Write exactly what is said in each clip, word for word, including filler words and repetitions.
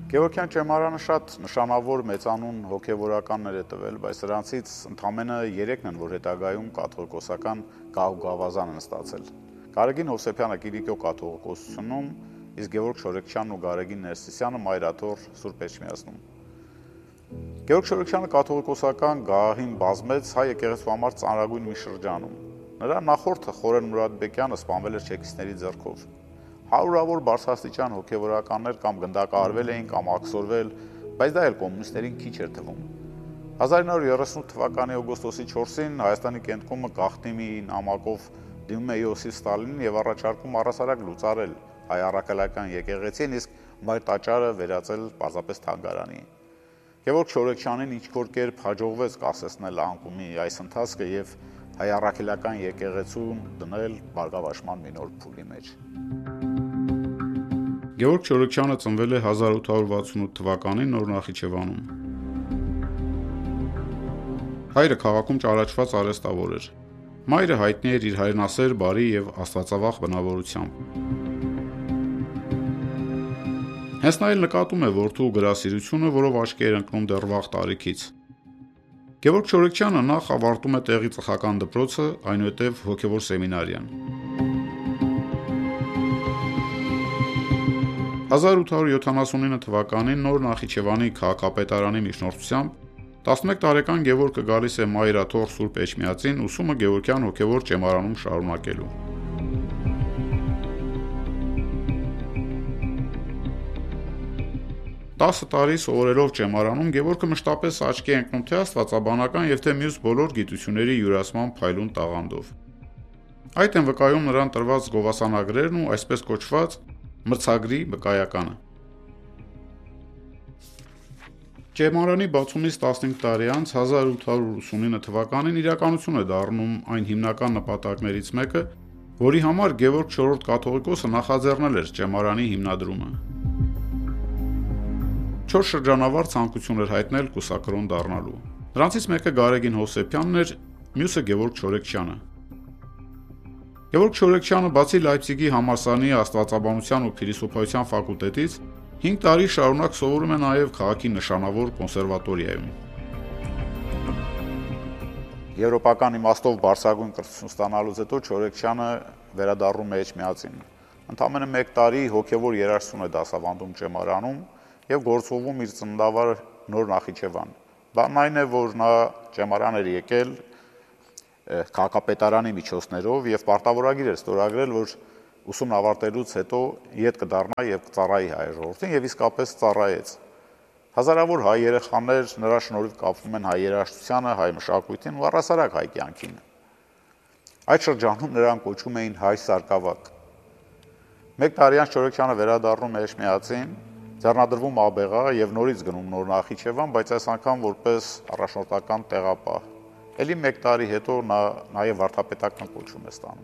Գևորգյան ճեմարանը շատ նշանավոր մեծանուն հոգևորականներ է տվել, բայց նրանցից ընդամենը երեքն են, որ հետագայում կաթողիկոսական գահ ու գավազան են ստացել։ Գարեգին Հովսեփյանը Կիլիկիո կաթողիկոսությունում, իսկ Գևորգ Շորեկչյանն ու Գարեգին Ներսիսյանը Մայրաթոր Սուրբ Էջմիածնում։ Գևորգ Շորեկչյանը կաթողիկոսական գահին բազմեց հայ եկեղեցու համար ծանրագույն մի շրջանում։ Նրա նախորդը Խորեն Մուրադբեկյանը սպանվել էր չեկիստների ձեռքով։ Հարյուրավոր բարձրաստիճան հոգևորականներ կամ գնդակահարվել էին կամ աքսորվել, բայց դա էլ կոմունիստերին քիչ էր թվում։ հազար ինը հարյուր երեսունութ թվականի օգոստոսի չորսին Հայաստանի կենտրոնը գաղտնի մի նամակով դիմում է Իոսիֆ Ստալինին եւ առաջարկում առասարակ լուծարել հայ առաքելական եկեղեցին, իսկ Մայր տաճարը վերածել պարզապես թանգարանի։ Գևորգ Շորեկչյանին ինչ-որ կերպ հաջողվեց կասեցնել անկումի այս ընթացքը եւ հայ առաքելական եկեղեցուն դնել բարգավաճման մի նոր փուլի մեջ։ Գևորգ Շորեկչյանը ծնվել է հազար ութ հարյուր վաթսունութ թվականին Նոր Նախիջևանում։ Հայրը քաղաքում ճանաչված արհեստավոր էր։ Մայրը հայտնի էր իր հայրենասեր, բարի եւ աստվածավախ բնավորությամբ։ Հենց նա էլ նկատում է որդու գրասիրությունը, որով աչքի էր ընկնում դեռ վաղ տարիքից։ Գևորգ Շորեկչյանը նախ ավարտում է տեղի ծխական դպրոցը, այնուհետև հոգևոր սեմինարիան։ հազար ութ հարյուր յոթանասունինը թվականին Նոր Նախիջևանի քաղաքապետարանի միջնորդությամբ տասնմեկ տարեկան Գևորգը գալիս է Մայրաթոր Սուրբ Էջմիածին ուսումը Գևորգյան հոգևոր ճեմարանում շարունակելու։ տասը տարի սովորելով ճեմարանում Գևորգը մշտապես աչքի է ընկնում թե աստվածաբանական եւ թե մյուս բոլոր գիտությունների յուրացման փայլուն տաղանդով։ Այդ են վկայում նրան տրված գովասանագրերն ու այսպես կոչված մրցագրի վկայականը։ Ճեմարանի բացումից տասնհինգ տարի անց հազար ութ հարյուր ութսունինը թվականին իրականություն է դառնում այն հիմնական նպատակներից մեկը, որի համար Գևորգ չորրորդ կաթողիկոսը նախաձեռնել էր ճեմարանի հիմնադրումը։ Չորս շրջանավար ցանկություն էր հայտնել կուսակրոն դառնալու։ Նրանցից մեկը Գարեգին Հովսեփյանն էր, մյուսը Գևորգ Շորեկչյանը։ Գևորգ Շորեկչյանը բացի Լայպցիգի համալսարանի աստվածաբանության ու փիլիսոփայության ֆակուլտետից հինգ տարի շարունակ սովորում է նաև քաղաքի նշանավոր կոնսերվատորիայում։ Եվրոպական իմաստով բարձրագույն կրթություն ստանալուց հետո Շորեկչյանը վերադառնում է Էջմիածին։ Ընդամենը մեկ տարի հոգևոր երաժշտություն է դասավանդում ճեմարանում եւ գործողում իր ծննդավար Նոր Նախիջևան։ Բանն այն է, որ նա ճեմարան էր եկել քաղաքապետարանի միջոցներով եւ պարտավորագիր էր ստորագրել, որ ուսումն ավարտելուց հետո ետ կդառնա եւ կծառայի հայ ժողովրդին եւ իսկապես ծառայեց։ Հազարավոր հայ երեխաներ նրա շնորհիվ կապվում են հայ երաժշտությանը, հայ մշակույթին ու առասարակ հայ կյանքին։ Այդ շրջանում նրան կոչում էին հայ սարկավակ։ Մեկ տարի անց Շորեկչյանը վերադառնում է Էջմիածին, ձեռնադրվում աբեղա եւ նորից գնում Նոր Նախիջևան, բայց այս անգամ որպես առաջնորդական տեղապահ։ Էլի մեկ տարի հետո նա նաև վարդապետական կոչում է ստանում։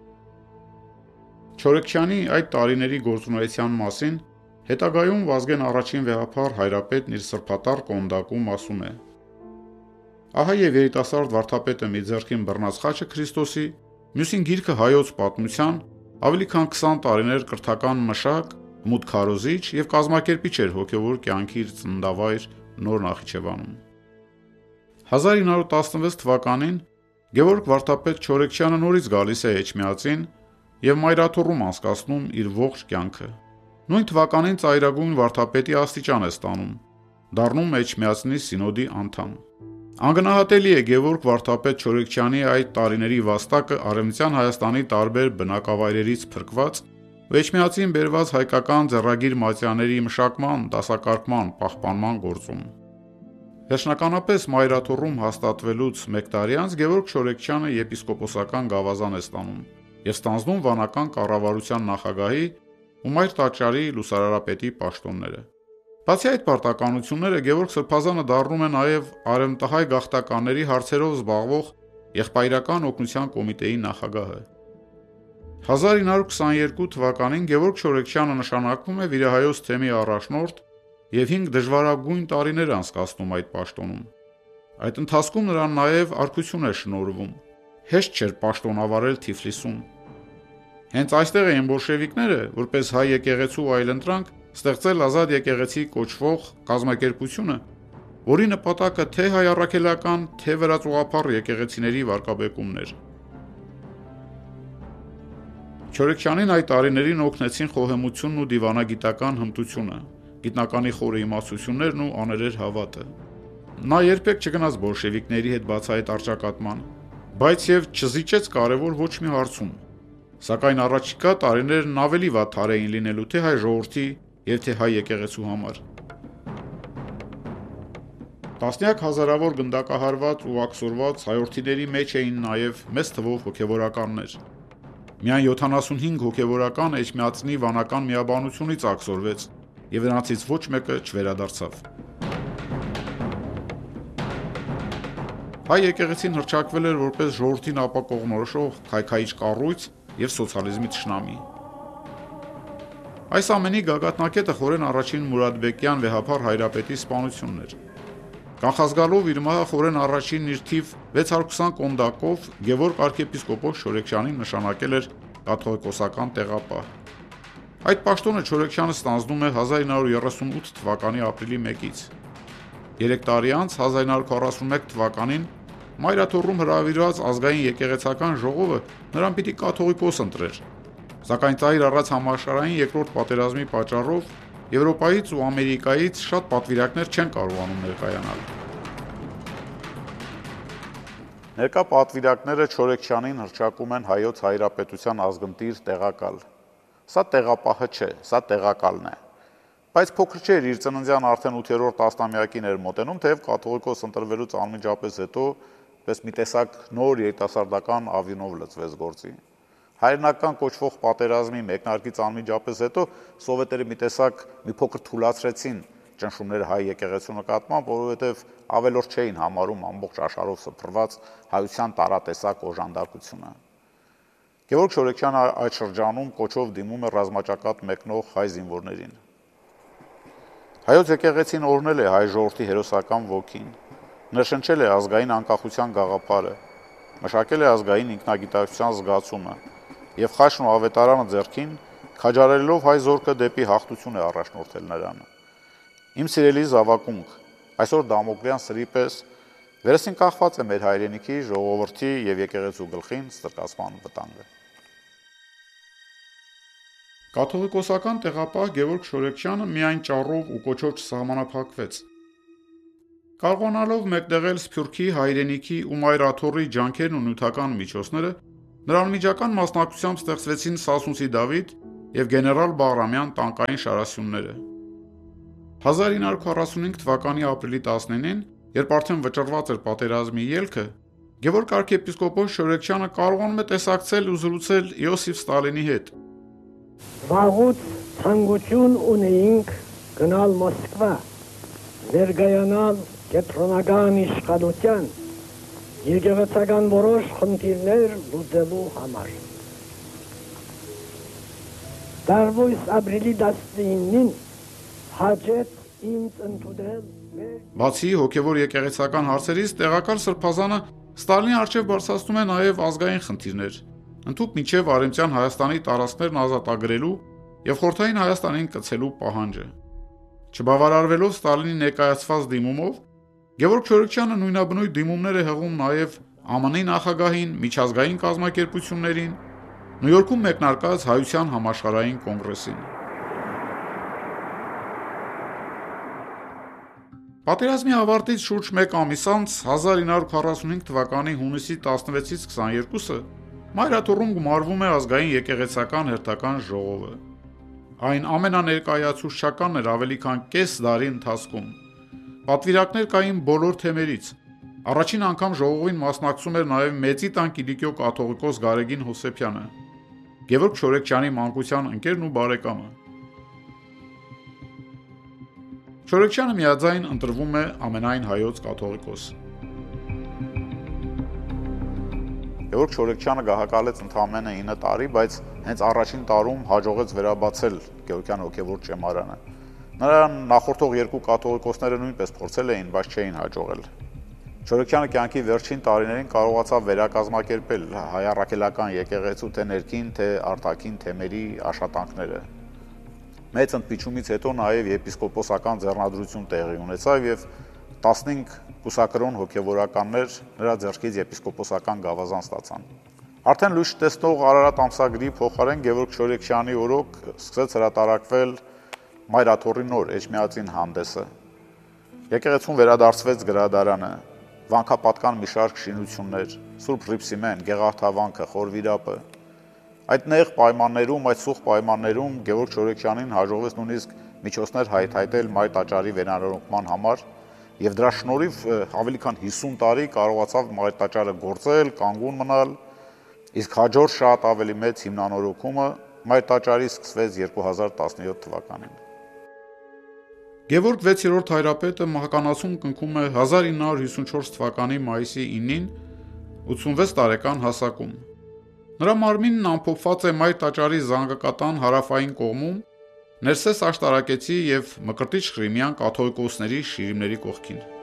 Շորեկչյանի այդ տարիների գործունեության մասին հետագայում Վազգեն առաջին վեհափառ հայրապետն իր սրբատառ կոնդակում ասում է. Ահա եւ երիտասարդ վարդապետը մի ձեռքին բռնած խաչը Քրիստոսի, մյուսին գիրքը հայոց պատմության, ավելի քան քսան տարիներ կրթական մշակ, մութ քարոզիչ եւ կազմակերպիչ էր հոգեվոր կյանքի իր ծննդավայր Նոր Նախիջևանում։ հազար ինը հարյուր տասնվեց թվականին Գևորգ վարդապետ Շորեկչյանը նորից գալիս է Էջմիածին եւ Մայրաթոռում անցկացնում իր ողջ կյանքը։ Նույն թվականին ծայրագույն վարդապետի աստիճան է ստանում, դառնում Էջմիածնի սինոդի անդամ։ Անգնահատելի է Գևորգ վարդապետ Շորեկչյանի այդ տարիների վաստակը Արևմտյան Հայաստանի տարբեր բնակավայրերից փրկված ու Էջմիածին բերված հայկական ձեռագիր մատյաների մշակման, դասակարգման, պահպանման գործում։ Վերջնականապես Մայրաթոռում հաստատվելուց մեկ տարի անց Գևորգ Շորեկչյանը եպիսկոպոսական գավազան է ստանում եւ ստանձնում վանական կառավարության նախագահի ու Մայր տաճարի լուսարարապետի պաշտոնները։ Բացի այդ պարտականությունները Գևորգ Սրբազանը դառնում է նաեւ արևմտահայ գաղթականների հարցերով զբաղվող եղբայրական օգնության կոմիտեի նախագահը։ հազար ինը հարյուր քսաներկու թվականին Գևորգ Շորեկչյանը նշանակվում է Վիրահայոց թեմի առաջնորդ եւ հինգ դժվարագույն տարիներ անցկացնում այդ պաշտոնում։ Այդ ընթացքում նրան նաեւ արքություն է շնորհվում։ Հեշտ չէր պաշտոնավարել Թիֆլիսում։ Հենց այստեղ էին բոլշևիկները, որպես հայ եկեղեցու այլընտրանք, ստեղծել ազատ եկեղեցի կոչվող կազմակերպությունը, որի նպատակը թե հայ առաքելական, թե վրաց եկեղեցիների վարկաբեկումն էր։ Չորեքչյանին այդ տարիներին օգնեցին խոհեմությունն ու դիվանագիտական հմտությունը, գիտնականի խորը իմացություններն ու աներեր հավատը։ Նա երբեք չգնաց բոլշևիկների հետ բացահայտ առճակատման, բայց եւ չզիջեց կարևոր ոչ մի հարցում։ Սակայն առաջիկա տարիներն ավելի վատ թար էին լինելու թե հայ ժողովրդի եւ թե հայ եկեղեցու համար։ Տասնյակ հազարավոր գնդակահարված ու աքսորված հայորդիների մեջ էին նաեւ մեծ թվով հոգեվորականներ։ Միայն յոթանասունհինգ հոգեվորական Էջմիածնի վանական միաբանությունից աքսորվեց եւ նրանցից ոչ մեկը չվերադարձավ։ Հայ եկեղեցին հռչակվել էր որպես ժողովրդին ապակողմնորոշող քայքայիչ կառույց եւ սոցիալիզմի թշնամի։ Այս ամենի գագաթնակետը խորեն առաջին Մուրադբեկյան վեհափառ հայրապետի սպանությունն էր։ Կանխազգալով իր մահը խորեն առաջին իր թիվ վեց հարյուր քսան կոնդակով Գևորգ arczepiskopos Չորեքչյանին նշանակել էր կաթողիկոսական տեղապահ։ Այդ պաշտոնը Չորեքչյանը ստանձնում է հազար ինը հարյուր երեսունութ թվականի ապրիլի մեկից։ Երեք տարի անց հազար ինը հարյուր քառասունմեկ թվականին Մայրաթոռում հրավիրված ազգային եկեղեցական ժողովը նրան պիտի կաթողիկոս ընտրեր, սակայն ծայր առած համաշխարհային երկրորդ պատերազմի պատճառով Եվրոպայից ու Ամերիկայից շատ պատվիրակներ չեն կարողանում ներկայանալ։ Ներկա պատվիրակները Չորեքչյանին հռչակում են հայոց հայրապետության ազգընտիր տեղակալ։ Սա տեղապահը չէ, սա տեղակալն է։ Բայց փոքր չէր իր ծննդյան արդեն ութերորդ տասնամյակին էր մոտենում, թեև կաթողիկոս ընտրվելուց անմիջապես հետո պես մի տեսակ նոր երիտասարդական ավինով լծվեց գործի։ Հայրենական կոչվող պատերազմի մեկնարկից անմիջապես հետո սովետերը մի տեսակ մի փոքր թուլացրեցին ճնշումները հայ եկեղեցու նկատմամբ, որովհետև ավելորդ չէին համարում ամբողջ աշխարհով սփռված հայության տարատեսակ օժանդակությունը։ Գևորգ Չորեքչյանը այդ շրջանում կոչով դիմում է ռազմաճակատ մեկնող հայ զինվորներին։ Հայոց եկեղեցին օրհնել է հայ ժողովրդի հերոսական ոգին, նշնչել է ազգային անկախության գաղափարը, մշակել է ազգային ինքնագիտակցության զգացումը եւ խաչն ու ավետարանը ձեռքին քաջարելով հայ զորքը դեպի հաղթություն է առաջնորդել նրան։ Իմ սիրելի զավակունք, այսօր Դամոկլյան սրի պես վերստին կախված է մեր հայրենիքի, ժողովրդի եւ եկեղեցու գլխին ստրկացման վտանգը։ Կաթողիկոսական տեղապահ Գևորգ Չորեքչյանը միայն ճառով ու կոչով չսահմանափակվեց։ Կարողանալով մեկտեղել Սփյուռքի, հայրենիքի ու Մայրաթոռի ջանքերն ու նյութական միջոցները, նրան միջական մասնակցությամբ ստեղծվեցին Սասունցի Դավիթ եւ գեներալ Բաղրամյան տանկային շարասյունները։ հազար ինը հարյուր քառասունհինգ թվականի ապրիլի տասնինին, երբ արդեն վճռված էր պատերազմի ելքը, Գևորգ arczepiskopos Չորեքչյանը կարողանում է տեսակցել ու զրուցել Իոսիֆ Ստալինի հետ։ Վաղուց ցանկություն ունեինք գնալ Մոսկվա, ներկայանալ կենտրոնական իշխանության եկեղեցական որոշ խնդիրներ լուծելու համար։ Տարվույս ապրիլի տասնինին հաջեց ինձ ընդունել մեր։ Բացի հոգևոր եկեղեցական հարցերից, տեղակալ Սրբազանը Ստալինի առջև բարձրացնում է նաև ազգային խնդիրներ, ընդհուպ մինչև Արևմտյան Հայաստանի տարածքներն ազատագրելու եւ Խորհրդային Հայաստանին կցելու պահանջը։ Չբավարարվելով Ստալինի ներկայացված դիմումով, Գևորգ Չորեքչյանը նույնաբնույթ դիմումներ է հղում նաև Է Մ Ն-ի նախագահին, միջազգային կազմակերպություններին, Նյու Յորքում մեկնարկած Հայության համաշխարհային կոնգրեսին։ Պատերազմի ավարտից շուրջ մեկ ամիս անց հազար ինը հարյուր քառասունհինգ թվականի հունիսի տասնվեցից քսաներկուսը Մայրաթոռում գումարվում է ազգային եկեղեցական հերթական ժողովը։ Այն ամենաներկայացուցչականն էր ավելի քան կես դարի ընթացքում։ Պատվիրակներ կային բոլոր թեմերից։ Առաջին անգամ ժողովին մասնակցում էր նաև Մեծի տան Կիլիկիո կաթողիկոս Գարեգին Հովսեփյանը, Գևորգ Չորեքչյանի մանկության ընկերն ու բարեկամը։ Չորեքչյանը միաձայն ընտրվում է ամենայն հայոց կաթողիկոս։ Գևորգ Չորեքչյանը գահակալեց ընդամենը ինը տարի, բայց հենց առաջին տարում հաջողեց վերաբացել Գևորգյան հոգևոր ճեմարանը։ Նրան նախորդող երկու կաթողիկոսները նույնպես փորձել էին, բայց չէին հաջողել։ Չորեքչյանը կյանքի վերջին տարիներին կարողացավ վերակազմակերպել հայ առաքելական եկեղեցու թե ներքին, թե արտաքին թեմերի աշխատանքները։ Մեծ ընդմիջումից հետո նաև եպիսկոպոսական ձեռնադրություն տեղի ունեցավ եւ տասնհինգ կուսակրոն հոգևորականներ նրա ձեռքից եպիսկոպոսական գավազան ստացան։ Արդեն լույս տեսնող Արարատ ամսագրի փոխարեն Գևորգ Չորեքշյանի օրոք սկսեց հրատարակվել Մայրաթոռի նոր էջմիածին հանդեսը։ Եկեղեցուն վերադարձվեց գրադարանը, վանքապատկան մի շարք շինություններ, Սուրբ Ռիփսիմեն, Գեղարդավանքը, Խորվիրապը։ Այդ նեղ պայմաններում, այդ սուղ պայմաններում Գևորգ Չորեքշյանին հաջողվեց նույնիսկ միջոցներ հայթայթել Մայր տաճարի վերանորոգման համար եւ դրա շնորհիվ ավելի քան հիսուն տարի կարողացավ Մայր տաճարը գործել, կանգուն մնալ, իսկ հաջորդ շատ ավելի մեծ հիմնանորոգումը Մայր տաճարի սկսվեց երկու հազար տասնյոթ թվականին։ Գևորգ վեցերորդ հայրապետը մահկանացուն կնքում է հազար ինը հարյուր հիսունչորս թվականի մայիսի ինին ութսունվեց տարեկան հասակում։ Նրա մարմինն ամփոփված է Մայր տաճարի զանգակատան հարավային կողմում, Ներսես աշտարակեցի եւ Մկրտիչ Ղրիմյան կաթողիկոսների շիրիմների կողքին։